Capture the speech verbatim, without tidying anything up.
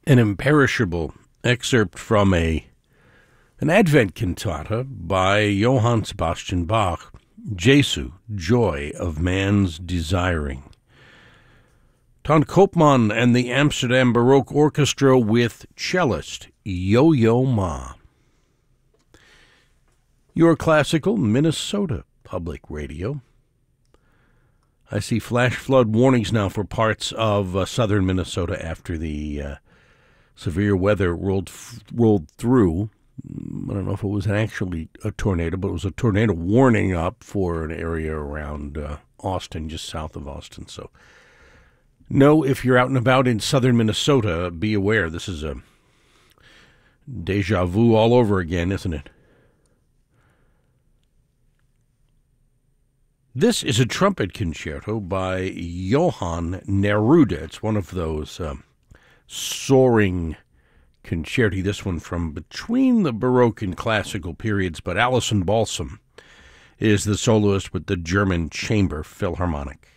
an imperishable excerpt from a an Advent cantata by Johann Sebastian Bach, Jesu, Joy of Man's Desiring. Ton Koopman and the Amsterdam Baroque Orchestra with cellist Yo-Yo Ma. Your classical Minnesota Public Radio. I see flash flood warnings now for parts of uh, southern Minnesota after the uh, severe weather rolled rolled through. I don't know if it was actually a tornado, but it was a tornado warning up for an area around uh, Austin, just south of Austin. So, no, if you're out and about in southern Minnesota, be aware. This is a deja vu all over again, isn't it? This is a trumpet concerto by Johann Neruda. It's one of those um, soaring concerti, this one from between the Baroque and classical periods, but Alison Balsam is the soloist with the German Chamber Philharmonic.